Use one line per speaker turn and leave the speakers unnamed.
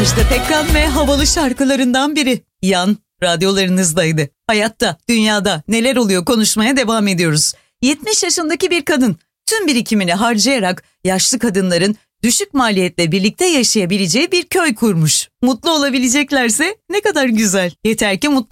Ajda Pekkan ve havalı şarkılarından biri. Yan radyolarınızdaydı. Hayatta, dünyada neler oluyor konuşmaya devam ediyoruz. 70 yaşındaki bir kadın tüm birikimini harcayarak yaşlı kadınların düşük maliyetle birlikte yaşayabileceği bir köy kurmuş. Mutlu olabileceklerse ne kadar güzel. Yeter ki mutlu